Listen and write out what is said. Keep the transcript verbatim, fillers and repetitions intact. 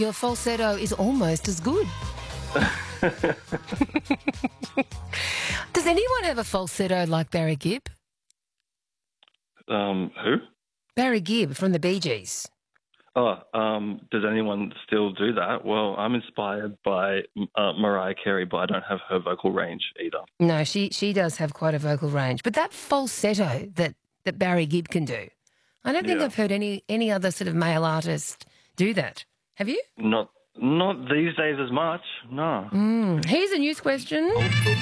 your falsetto is almost as good. Does anyone have a falsetto like Barry Gibb? Um, who? Barry Gibb from the Bee Gees. Oh, um, does anyone still do that? Well, I'm inspired by uh, Mariah Carey, but I don't have her vocal range either. No, she she does have quite a vocal range. But that falsetto that, that Barry Gibb can do, I don't think Yeah. I've heard any, any other sort of male artist do that. Have you? Not not these days as much, no. Mm. Here's a news question.